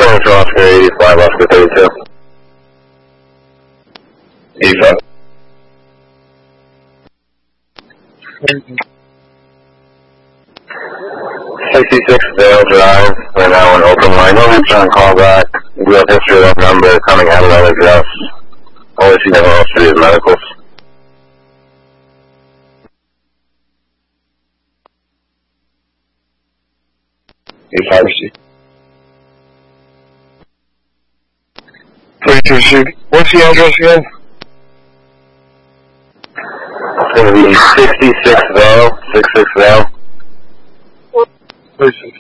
Central Oscar 85, Oscar 32. 85. 66 Vale Drive, we're now on open line. No return call back. We have history of that number coming out of that address. Only see that else for these medicals. What's the address again? It's going to be 66 Vale, 66 Vale. 36